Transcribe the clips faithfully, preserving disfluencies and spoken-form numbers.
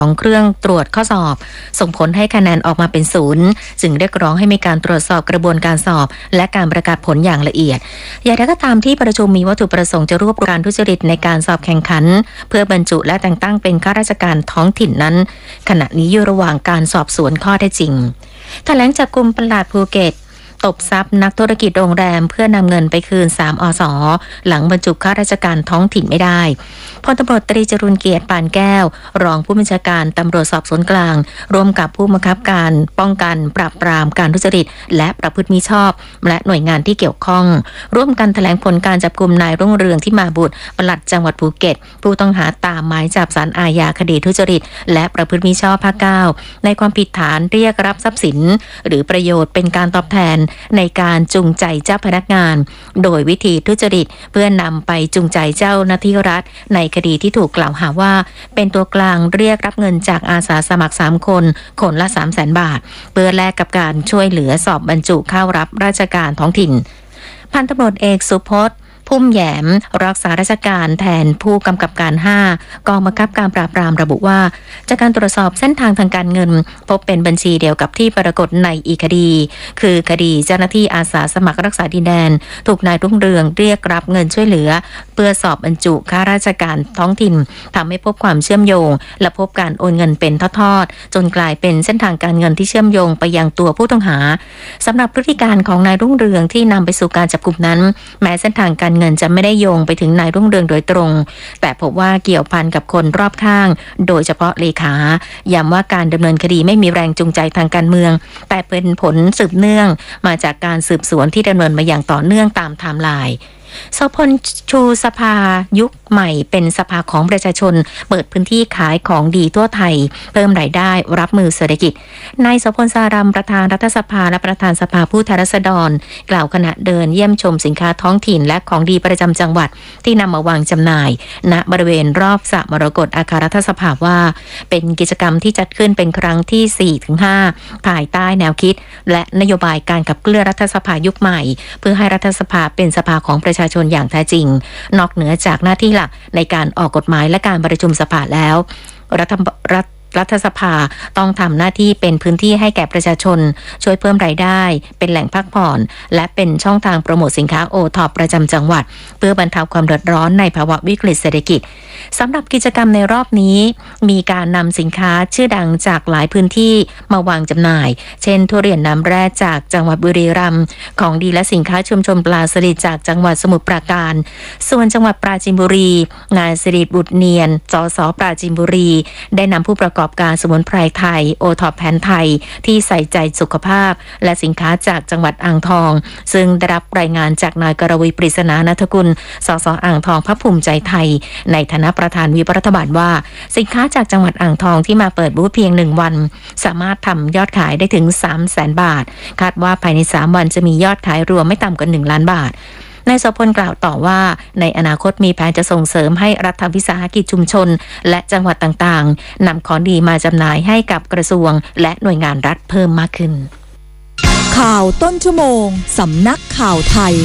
ของเครื่องตรวจข้อสอบส่งผลให้คะแนนออกมาเป็นศูนย์จึงเรียกร้องให้มีการตรวจสอบกระบวนการสอบและการประกาศผลอย่างละเอียดอย่างไรก็ตามที่ประชุมมีวัตถุประสงค์จะรวบรวมการทุจริตในการสอบแข่งขันเพื่อบรรจุและแต่งตั้งเป็นข้าราชการท้องถิ่นนั้นขณะนี้อยู่ระหว่างการสอบสวนข้อเท็จจริงแถลงจับกุมปลัดภูเก็ตตบทรัพย์นักธุรกิจโรงแรมเพื่อนำเงินไปคืนสามอส.หลังบรรจุข้าราชการท้องถิ่นไม่ได้พลตำรวจตรีจรุนเกียรติปานแก้วรองผู้บัญชาการตำรวจสอบสวนกลางร่วมกับผู้บังคับการป้องกันปราบปรามการทุจริตและประพฤติมิชอบและหน่วยงานที่เกี่ยวข้องร่วมกันแถลงผลการจับกุมนายรุ่งเรืองที่มาบุตรปลัดจังหวัดภูเก็ตผู้ต้องหาตามหมายจับศาลอาญาคดีทุจริตและประพฤติมิชอบภาคเก้าในความผิดฐานเรียกรับทรัพย์สินหรือประโยชน์เป็นการตอบแทนในการจูงใจเจ้าพนักงานโดยวิธีทุจริตเพื่อนำไปจูงใจเจ้าหน้าที่รัฐในคดีที่ถูกกล่าวหาว่าเป็นตัวกลางเรียกรับเงินจากอาสาสมัครสามคนคนละ สามแสน บาทเพื่อแลกกับการช่วยเหลือสอบบรรจุเข้ารับราชการท้องถิ่นพันตำรวจเอกสุพจน์พุ่มแหยมรักษาราชการแทนผู้กำกับการห้ากองบังคับการปราบปรามระบุว่าจากการตรวจสอบเส้นทางทางการเงินพบเป็นบัญชีเดียวกับที่ปรากฏในอีกคดีคือคดีเจ้าหน้าที่อาสาสมัครรักษาดินแดนถูกนายรุ่งเรืองเรียกรับเงินช่วยเหลือเพื่อสอบบรรจุข้าราชการท้องถิ่นทำให้พบความเชื่อมโยงและพบการโอนเงินเป็นทอดๆจนกลายเป็นเส้นทางการเงินที่เชื่อมโยงไปยังตัวผู้ต้องหาสำหรับพฤติการของนายรุ่งเรืองที่นำไปสู่การจับกุมนั้นแม้เส้นทางการเงินจะไม่ได้โยงไปถึงนายรุ่งเรืองโดยตรงแต่พบว่าเกี่ยวพันกับคนรอบข้างโดยเฉพาะเลขาย้ำว่าการดำเนินคดีไม่มีแรงจูงใจทางการเมืองแต่เป็นผลสืบเนื่องมาจากการสืบสวนที่ดำเนินมาอย่างต่อเนื่องตามไทม์ไลน์โสพลชูสภายุคใหม่เป็นสภาของประชาชนเปิดพื้นที่ขายของดีทั่วไทยเพิ่มรายได้รับมือเศรษฐกิจนายโสพลสารัมประธานรัฐสภาและประธานสภาผู้แทนราษฎรกล่าวขณะเดินเยี่ยมชมสินค้าท้องถิ่นและของดีประจำจังหวัดที่นำมาวางจำหน่ายณบริเวณรอบสระมรกตอาคารรัฐสภาว่าเป็นกิจกรรมที่จัดขึ้นเป็นครั้งที่ สี่ถึงห้า ภายใต้แนวคิดและนโยบายการขับเคลื่อนรัฐสภายุคใหม่เพื่อให้รัฐสภาเป็นสภาของประชาชนอย่างแท้จริงนอกเหนือจากหน้าที่หลักในการออกกฎหมายและการประชุมสภาแล้วรัฐรัฐรัฐสภาต้องทำหน้าที่เป็นพื้นที่ให้แก่ประชาชนช่วยเพิ่มรายได้เป็นแหล่งพักผ่อนและเป็นช่องทางโปรโมทสินค้าโอท็อปประจำจังหวัดเพื่อบรรเทาความเดือดร้อนในภาวะวิกฤตเศรษฐกิจสำหรับกิจกรรมในรอบนี้มีการนำสินค้าชื่อดังจากหลายพื้นที่มาวางจำหน่ายเช่นทุเรียนน้ำแร่จากจังหวัดบุรีรัมย์ของดีและสินค้าชุมชนปลาสลิดจากจังหวัดสมุทรปราการส่วนจังหวัดปราจีนบุรีนายสิริบุตรเนียนจส.ปราจีนบุรีได้นำผู้ประกอบการสมุนไพรไทยโอท็อปแผนไทยที่ใส่ใจสุขภาพและสินค้าจากจังหวัดอ่างทองซึ่งได้รับรายงานจากนายกรวีปริศนานัฐกุลสสอ่างทองพรรคภูมิใจไทยในฐานะประธานวิปรัฐบาลว่าสินค้าจากจังหวัดอ่างทองที่มาเปิดบูธเพียงหนึ่งวันสามารถทำยอดขายได้ถึง สามแสน บาทคาดว่าภายในสามวันจะมียอดขายรวมไม่ต่ำกว่าหนึ่งล้านบาทนายโสพลกล่าวต่อว่าในอนาคตมีแผนจะส่งเสริมให้รัฐวิสาหกิจชุมชนและจังหวัดต่างๆนำของดีมาจำหน่ายให้กับกระทรวงและหน่วยงานรัฐเพิ่มมากขึ้นข่าวต้นชั่วโมงสำนักข่าวไทย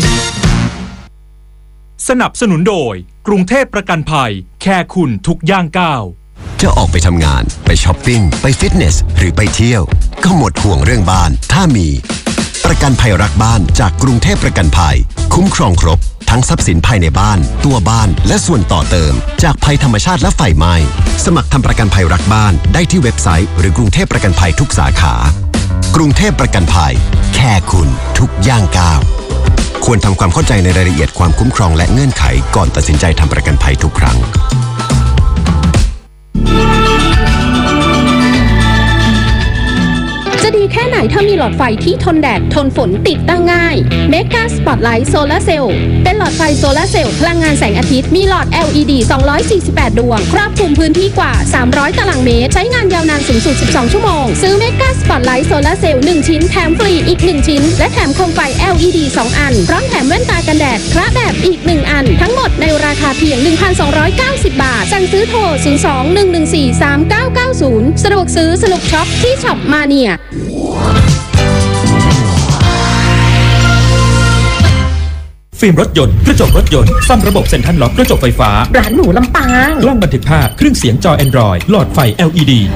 สนับสนุนโดยกรุงเทพประกันภัยแค่คุณทุกย่างก้าวจะออกไปทำงานไปช้อปปิ้งไปฟิตเนสหรือไปเที่ยวก็หมดห่วงเรื่องบ้านถ้ามีประกันภัยรักบ้านจากกรุงเทพประกันภัยคุ้มครองครบทั้งทรัพย์สินภายในบ้านตัวบ้านและส่วนต่อเติมจากภัยธรรมชาติและไฟไหม้สมัครทำประกันภัยรักบ้านได้ที่เว็บไซต์หรือกรุงเทพประกันภัยทุกสาขากรุงเทพประกันภัยแค่คุณทุกย่างก้าวควรทำความเข้าใจในรายละเอียดความคุ้มครองและเงื่อนไขก่อนตัดสินใจทำประกันภัยทุกครั้งจะดีแค่ไหนถ้ามีหลอดไฟที่ทนแดดทนฝนติดตั้งง่าย Mega Spotlight Solar Cell เป็นหลอดไฟโซลาร์เซลล์พลังงานแสงอาทิตย์มีหลอด แอล อี ดี สองร้อยสี่สิบแปด ดวงครอบคลุมพื้นที่กว่าสามร้อยตารางเมตรใช้งานยาวนานสูงสุดสิบสองชั่วโมงซื้อ Mega Spotlight Solar Cell หนึ่งชิ้นแถมฟรีอีกหนึ่งชิ้นและแถมโคมไฟ แอล อี ดี สองอันพร้อมแถมแว่นตากันแดดคละแบบอีกหนึ่งอันทั้งหมดในราคาเพียง หนึ่งพันสองร้อยเก้าสิบ บาทสั่งซื้อโทรศูนย์ สอง หนึ่ง หนึ่ง สี่ สาม เก้า เก้า ศูนย์สะดวกซื้อสนุกช็อปที่ช็อปมาเนียฟิฟิล์มรถยนต์กระจกรถยนต์ซ่อมระบบเซ็นทรัลล็อกกระจกไฟฟ้าร้านหนูลำปางกล้องบันทึกภาพเครื่องเสียงจอ Android หลอดไฟ แอล อี ดี